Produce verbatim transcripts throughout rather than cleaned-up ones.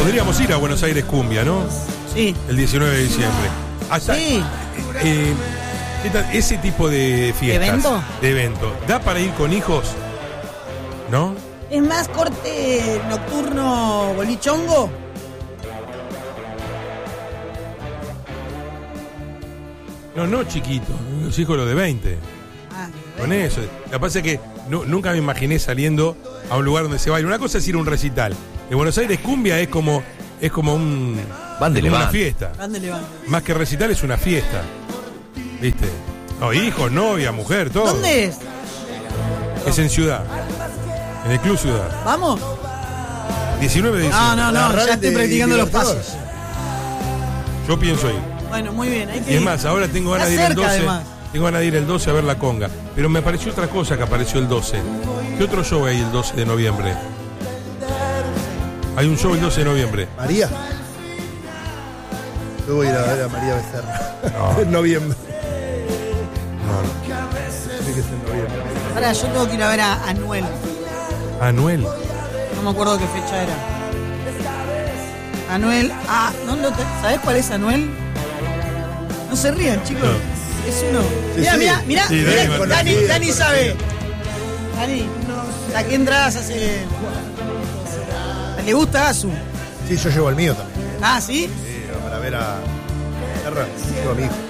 Podríamos ir a Buenos Aires Cumbia, ¿no? Sí. El diecinueve de diciembre. Hasta, Sí. eh, ¿qué tal? Ese tipo de fiestas. ¿Evento? De evento. ¿Da para ir con hijos? ¿No? ¿Es más corte nocturno bolichongo? No, no chiquito. Los hijos los de veinte. Ah, Con eso. Lo que pasa es que nu- nunca me imaginé saliendo a un lugar donde se baila. Una cosa es ir a un recital. En Buenos Aires Cumbia es como es como un Van de como una levante. fiesta. Ándale, va. Más que recital es una fiesta. ¿Viste? No, hijos, novia, mujer, todo. ¿Dónde es? Es en Ciudad. En el Club Ciudad. ¿Vamos? diecinueve de No, diciembre. no, La no, red ya estoy de practicando los Libertadores. pasos. Yo pienso ir. Bueno, muy bien, hay que Y es ir. más, ahora tengo ganas de ir Está el cerca, doce. además. Tengo ganas de ir el doce a ver la conga. Pero me apareció otra cosa que apareció el doce. ¿Qué otro show hay el doce de noviembre? Hay un show el doce de noviembre. María. Yo voy a ir a ver a María Becerra. No. En noviembre. No, Tiene que ser en noviembre. Ahora, yo tengo que ir a ver a Anuel. no. Anuel. No me acuerdo qué fecha era. Anuel. Ah, ¿no lo te- ¿sabés cuál es Anuel? No se rían, chicos. No. Es uno. Sí, Mira, sí. mira, mira. Sí, mira, Dani Dani, Martínez. Dani, sabe. Dani, aquí entradas hace. ¿Le gusta Azu? Sí, yo llevo el mío también. Ah, ¿sí? Sí, para ver a Becerra. Llevo a mi hijo.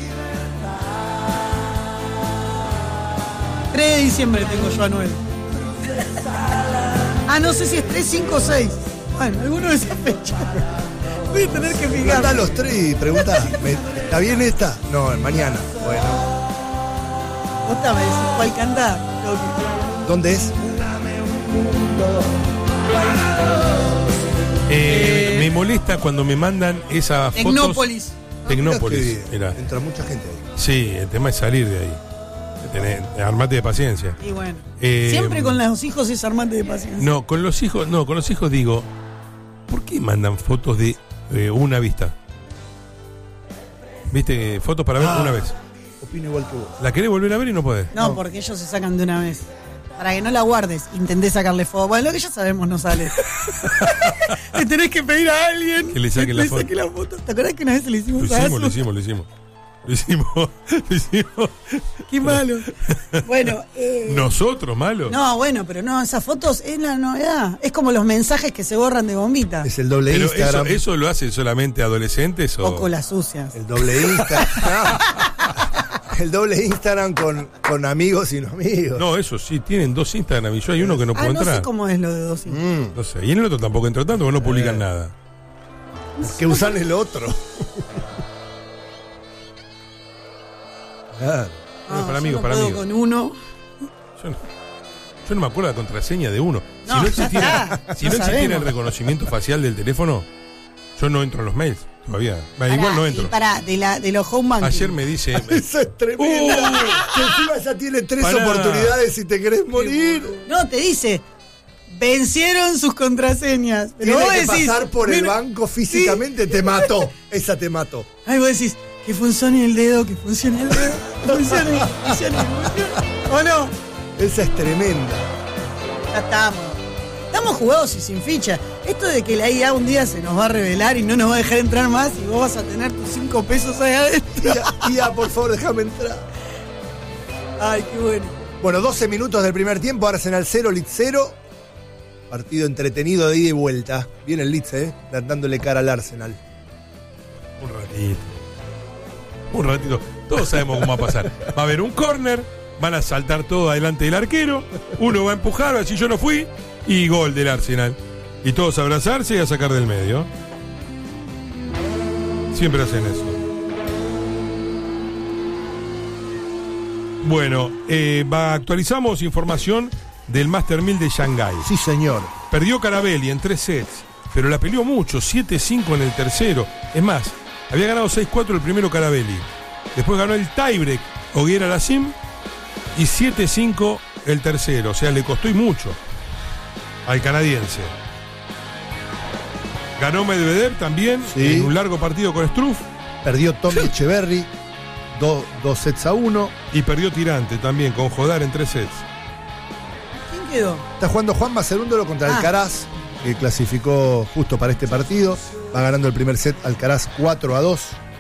tres de diciembre tengo yo Anuel. Ah, no sé si es tres, cinco o seis. Bueno, alguno de esas fechas. Voy a tener que Manda fijar. los tres y pregunta, ¿me- ¿está bien esta? No, mañana. Bueno, Vos te me decís cuál canta. Tengo que- ¿dónde es? Eh, me molesta cuando me mandan esas fotos. Tecnópolis. Tecnópolis. Mirá que Mirá. entra mucha gente ahí. Sí, el tema es salir de ahí. Tener, armate de paciencia. Y bueno. Eh, Siempre con los hijos es armante de paciencia. No, con los hijos, no, con los hijos digo, ¿por qué mandan fotos de eh, una vista? ¿Viste? Fotos para ver Ah. una vez. Opino igual que vos. ¿La querés volver a ver y no podés? No, No. porque ellos se sacan de una vez. Para que no la guardes, intenté sacarle foto. Bueno, lo que ya sabemos no sale. Le tenés que pedir a alguien Que le saque la foto. saque la foto. ¿Te acuerdas que una vez se le Lo hicimos a hicimos, Azu? lo hicimos, lo hicimos. Lo hicimos, lo hicimos. Qué malo. Bueno, eh, ¿Nosotros, malo? no, bueno, pero no, esas fotos es la novedad. Es como los mensajes que se borran de bombita. Es el doble Pero eso, Instagram. ¿eso lo hacen solamente adolescentes o...? O con las sucias. El doble Instagram. El doble Instagram con, con amigos y no amigos. No, eso sí, tienen dos Instagram y yo hay uno que no puedo Ah, no entrar. sé cómo es lo de dos. Mm, No sé, y en el otro tampoco entro tanto porque no publican Eh. nada. que usan el otro. Claro. Bueno, para yo amigos, no para puedo amigos. con uno. Yo no, yo no me acuerdo la contraseña de uno. Si No, no ya existiera, está, si ya no existiera el sabemos. reconocimiento facial del teléfono, yo no entro en los mails todavía. Bueno, igual no entro. Para, de, la, de los home banking. Ayer me dice... Eso es tremendo. Que encima ya tiene tres Pará. oportunidades y te querés morir. No, te dice, vencieron sus contraseñas. Pero Tiene vos que decís, pasar por el mira, banco físicamente, te mató. Esa te mató. Ay, vos decís, que funcione el dedo, que funcione el dedo, que funcione, que funcione, que funcione. ¿O no? Esa es tremenda. Ya estamos. Estamos jugados y sin ficha. Esto de que la I A un día se nos va a revelar y no nos va a dejar entrar más y vos vas a tener tus cinco pesos ahí adentro. Tía, tía, por favor, déjame entrar. Ay, qué bueno. Bueno, doce minutos del primer tiempo, Arsenal cero, Leeds cero. Partido entretenido de ida y vuelta. Viene el Leeds, ¿eh? Dándole cara al Arsenal. Un ratito. Un ratito. Todos sabemos cómo va a pasar. Va a haber un córner, van a saltar todo adelante del arquero, uno va a empujar, va a decir yo no fui, y gol del Arsenal. Y todos a abrazarse y a sacar del medio. Siempre hacen eso. Bueno, eh, va, actualizamos información del Master mil de Shanghái. Sí, señor. Perdió Carabelli en tres sets, pero la peleó mucho, siete cinco en el tercero. Es más, había ganado seis cuatro el primero Carabelli. Después ganó el tiebreak Ogier Alassim y siete cinco el tercero. O sea, le costó y mucho al canadiense. Ganó Medvedev también Sí. en un largo partido con Struff Perdió Tommy Echeverry. Do, dos sets a uno. y perdió Tirante también con Jodar en tres sets. ¿Quién quedó? Está jugando Juan Macedúndolo contra Ah. Alcaraz. que clasificó justo para este partido. Va ganando el primer set Alcaraz cuatro a dos.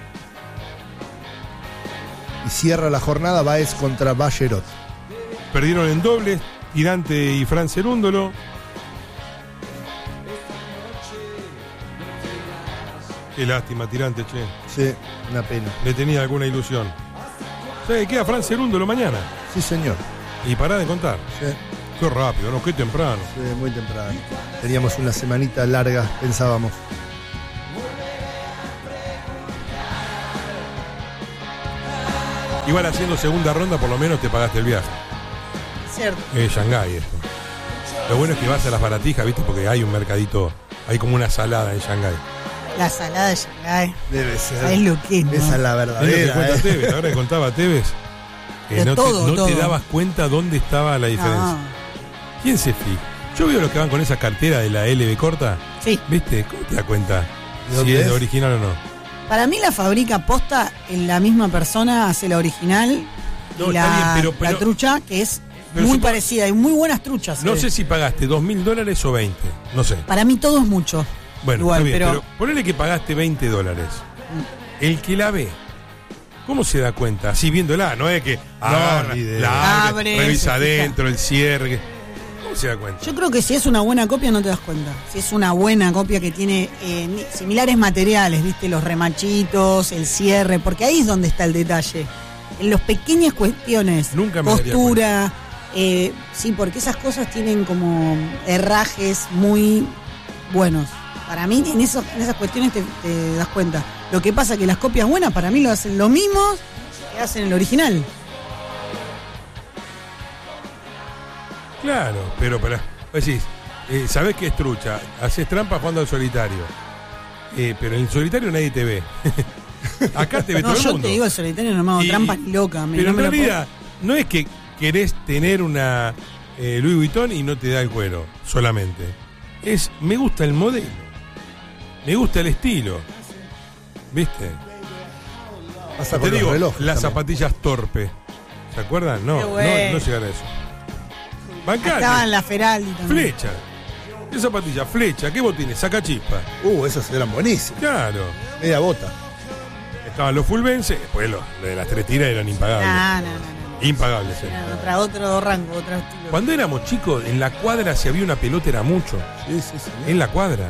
Y cierra la jornada Baez contra Ballerot. Perdieron en dobles, Tirante y Fran Cerúndolo. Qué lástima, Tirante, che. Sí, una pena. Le tenía alguna ilusión. ¿Sabe qué? Queda Fran Cerúndolo mañana. Sí, señor. Y pará de contar. Sí. Qué rápido, ¿no? Qué temprano. Sí, muy temprano. Teníamos una semanita larga, pensábamos. Igual haciendo segunda ronda, por lo menos te pagaste el viaje. Cierto. Es Shanghái esto. Lo bueno es que vas a las baratijas, ¿viste? Porque hay un mercadito, hay como una salada en Shanghái. La salada de Shanghái. Debe ser. ¿Sabés lo que es, no? Esa es la Es lo que verdadera. cuenta eh. Tevez, ahora que contaba Tevez, que De no, todo, te, no todo. te dabas cuenta dónde estaba la diferencia. No. ¿Quién se fija? Yo veo los que van con esa cartera de la L B corta, Sí. ¿viste? ¿Cómo te das cuenta ¿De si dónde es es? original o no? Para mí la fabrica posta en la misma persona, hace la original No, y está la, bien, pero- pero- la trucha, que es pero muy supo- parecida. Hay muy buenas truchas. No eh. sé si pagaste dos mil dólares o veinte, no sé. Para mí todo es mucho. Bueno, Igual, está bien, pero, pero, ponele que pagaste veinte dólares. El que la ve, ¿cómo se da cuenta? Así viéndola, no es que agarra, ni idea. la abre, Abre, revisa se fija. adentro, el cierre. ¿Cómo se da cuenta? yo creo que si es una buena copia no te das cuenta. Si es una buena copia que tiene eh, ni- similares materiales, viste, los remachitos, el cierre, porque ahí es donde está el detalle. En las pequeñas cuestiones, Nunca me daría postura, eh, sí, porque esas cosas tienen como herrajes muy buenos. Para mí, en, esos, en esas cuestiones te, te das cuenta. Lo que pasa que las copias buenas para mí lo hacen lo mismo que hacen el original. Claro, pero para. Vos decís, eh, sabés que es trucha, haces trampa jugando al solitario. Eh, pero en el solitario nadie te ve. Acá te ve No, todo el yo mundo. te digo, el solitario no me hago Y- trampas ni loca. me- Pero no en me lo puedo- realidad, no es que querés tener una eh, Louis Vuitton y no te da el cuero solamente. Es, me gusta el modelo. Me gusta el estilo. ¿Viste? Pasa Te con los digo, relojes las también. zapatillas torpe. ¿Se acuerdan? No, Qué no, bueno. no llegan a eso. Estaba en Bancate. la Feraldi también. Flecha. ¿Qué zapatilla? Flecha. ¿Qué botines? Saca chispa. Uh, esos eran buenísimos. Claro. Media bota. Estaban los fulvenses. Después los los de las tres tiras eran impagables. No, no, no, no. Impagables. eh. Era otra, otro rango, otro estilo. Cuando éramos chicos, en la cuadra, si había una pelota, era mucho. Sí, sí, sí. En la cuadra.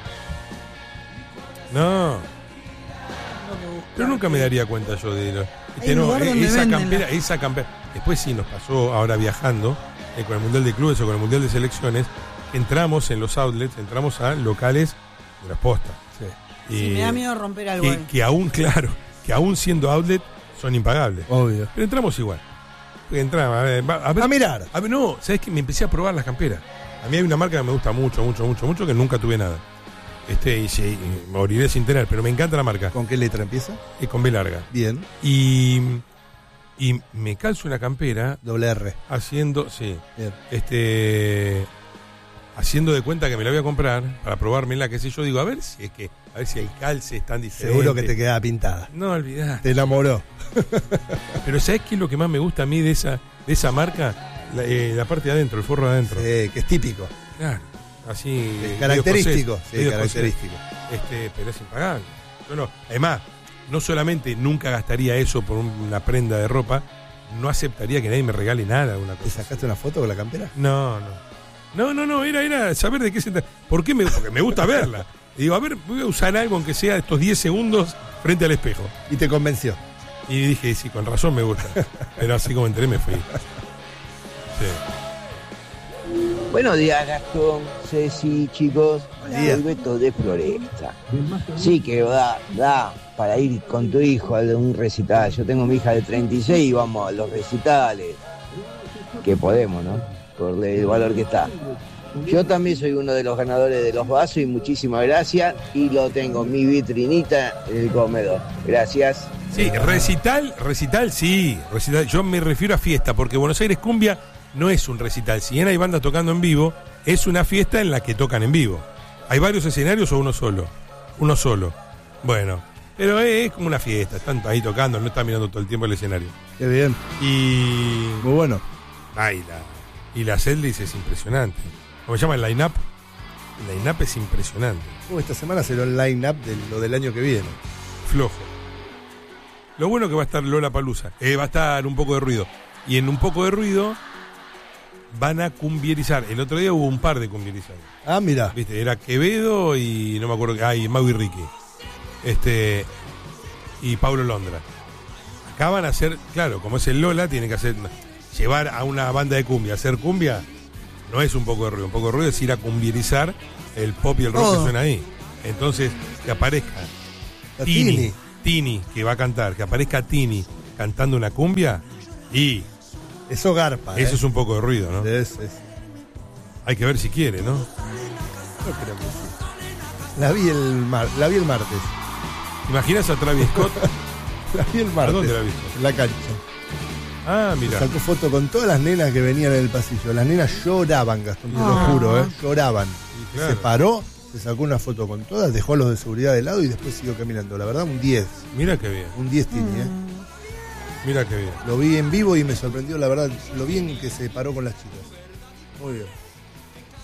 No. Pero nunca me daría cuenta yo de lo. Hay un no, lugar donde esa venden campera, la- esa campera. Después sí nos pasó ahora viajando eh, con el Mundial de Clubes o con el Mundial de Selecciones. Entramos en los outlets, entramos a locales de las postas. Sí. Y Sí, me da miedo romper algo. que, ahí. que aún, claro, que aún siendo outlet son impagables. Obvio. Pero entramos igual. Entramos, a ver, va- a ver. A mirar. A ver, no, ¿sabes qué? Me empecé a probar las camperas. A mí hay una marca que me gusta mucho, mucho, mucho, mucho, que nunca tuve nada. Este, y, sí, y moriré sin tener, pero me encanta la marca. ¿Con qué letra empieza? Es con B larga. Bien. Y, y me calzo una campera Doble R. haciendo, sí, Bien. este, haciendo de cuenta que me la voy a comprar para probármela, qué sé yo. Digo, a ver si es que, a ver si el calce es tan diferente. Seguro que te quedaba pintada. No olvidás. Te enamoró. Pero ¿sabés qué es lo que más me gusta a mí de esa, de esa marca? La, eh, la parte de adentro, el forro de adentro. Sí, que es típico. Claro, así. Es medio característico. escocés, Sí, medio característico. escocés. Este, pero es impagable. Yo no, además, no solamente nunca gastaría eso por una prenda de ropa, no aceptaría que nadie me regale nada, una ¿Te cosa. sacaste una foto con la campera? No, no. No, no, no, era, era saber de qué se trata. ¿Por qué? Me, porque me gusta verla. Y digo, a ver, voy a usar algo aunque sea estos diez segundos frente al espejo. Y te convenció. Y dije, sí, con razón me gusta. Pero así como entré me fui. Sí. Buenos días, Gastón, Ceci, chicos. día. Soy Beto de Floresta. Sí que da, da para ir con tu hijo a un recital. Yo tengo mi hija de treinta y seis y vamos a los recitales. Que podemos, ¿no? Por el valor que está. Yo también soy uno de los ganadores de los vasos y muchísimas gracias. Y lo tengo en mi vitrinita en el comedor. Gracias. Sí, recital, recital, sí. Recital. Yo me refiero a fiesta, porque Buenos Aires Cumbia no es un recital. Si bien hay bandas tocando en vivo, es una fiesta en la que tocan en vivo. ¿Hay varios escenarios o uno solo? Uno solo. Bueno, pero es como una fiesta. Están ahí tocando, no están mirando todo el tiempo el escenario. Qué bien. Y. Muy bueno. Ay, la, y la setlist es impresionante. ¿Cómo se llama el line-up? El line-up es impresionante. Uh, esta semana será el line-up de lo del año que viene. Flojo. Lo bueno que va a estar Lollapalooza. Eh, va a estar un poco de ruido. Y en un poco de ruido van a cumbierizar. El otro día hubo un par de cumbierizadores. Ah, mira. Viste, era Quevedo y no me acuerdo. Ah, y Mau y Ricky. Este. Y Pablo Londra. Acá van a hacer, claro, como es el Lola, tienen que hacer. Llevar a una banda de cumbia a hacer cumbia no es un poco de ruido. Un poco de ruido es ir a cumbierizar el pop y el rock Oh. que suena ahí. Entonces, que aparezca La Tini, Tini. Tini, que va a cantar, que aparezca Tini cantando una cumbia y Eso garpa. eso eh. es un poco de ruido, ¿no? Es, es- Hay que ver si quiere, ¿no? Yo creo que sí. La vi el, mar, la vi el martes. ¿Imaginas a Travis Scott? La vi el martes. dónde la viste? En la cancha. Ah, mira. Sacó foto con todas las nenas que venían en el pasillo. Las nenas lloraban, Gastón, te lo Ah. juro, ¿eh? Lloraban. Y claro. Se paró, se sacó una foto con todas, dejó a los de seguridad de lado y después siguió caminando. La verdad, un diez. Mira qué bien, Un diez Tini, ¿eh? mira qué bien. Lo vi en vivo y me sorprendió, la verdad, lo bien que se paró con las chicas. Muy bien.